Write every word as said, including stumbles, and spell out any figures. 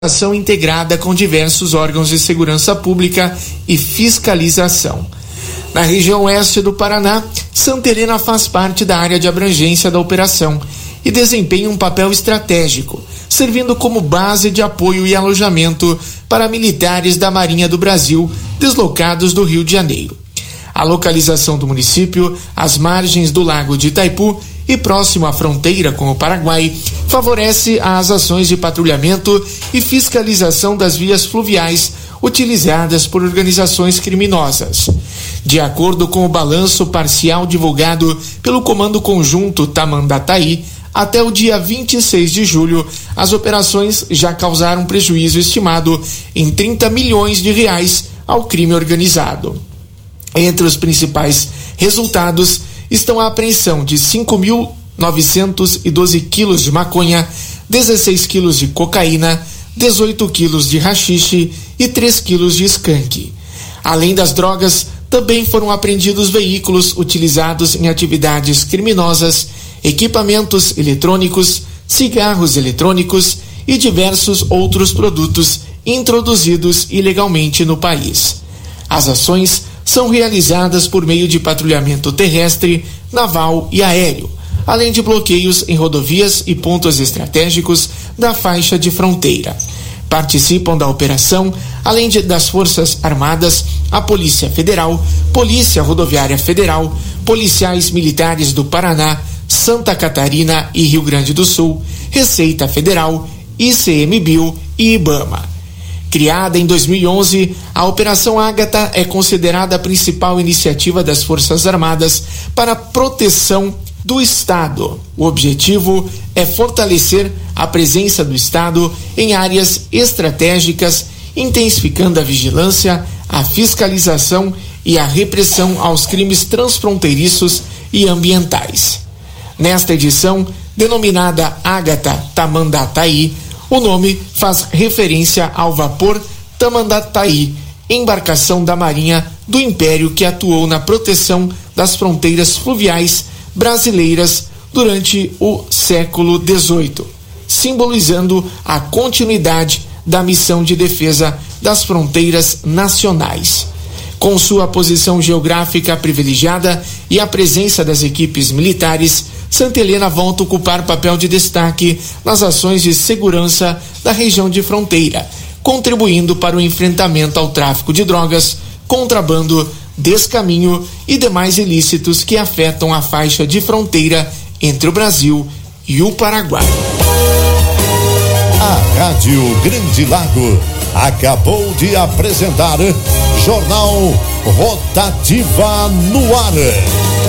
ação integrada com diversos órgãos de segurança pública e fiscalização. Na região oeste do Paraná, Santa Helena faz parte da área de abrangência da operação e desempenha um papel estratégico, servindo como base de apoio e alojamento para militares da Marinha do Brasil deslocados do Rio de Janeiro. A localização do município, às margens do Lago de Itaipu e próximo à fronteira com o Paraguai, favorece as ações de patrulhamento e fiscalização das vias fluviais utilizadas por organizações criminosas. De acordo com o balanço parcial divulgado pelo Comando Conjunto Tamandatai, até o dia vinte e seis de julho, as operações já causaram prejuízo estimado em trinta milhões de reais ao crime organizado. Entre os principais resultados estão a apreensão de cinco mil novecentos e doze quilos de maconha, dezesseis quilos de cocaína, dezoito quilos de haxixe e três quilos de skunk. Além das drogas, também foram apreendidos veículos utilizados em atividades criminosas, equipamentos eletrônicos, cigarros eletrônicos e diversos outros produtos introduzidos ilegalmente no país. As ações são realizadas por meio de patrulhamento terrestre, naval e aéreo, além de bloqueios em rodovias e pontos estratégicos da faixa de fronteira. Participam da operação, além de, das Forças Armadas, a Polícia Federal, Polícia Rodoviária Federal, policiais militares do Paraná, Santa Catarina e Rio Grande do Sul, Receita Federal, I C M Bio e IBAMA. Criada em dois mil e onze, a Operação Ágata é considerada a principal iniciativa das Forças Armadas para a proteção do Estado. O objetivo é fortalecer a presença do Estado em áreas estratégicas, intensificando a vigilância, a fiscalização e a repressão aos crimes transfronteiriços e ambientais. Nesta edição, denominada Ágata Tamandatai, o nome faz referência ao vapor Tamandatai, embarcação da Marinha do Império que atuou na proteção das fronteiras fluviais brasileiras durante o século dezoito, simbolizando a continuidade da missão de defesa das fronteiras nacionais. Com sua posição geográfica privilegiada e a presença das equipes militares, Santa Helena volta a ocupar papel de destaque nas ações de segurança da região de fronteira, contribuindo para o enfrentamento ao tráfico de drogas, contrabando, descaminho e demais ilícitos que afetam a faixa de fronteira entre o Brasil e o Paraguai. A Rádio Grande Lago acabou de apresentar Jornal Rotativa no Ar.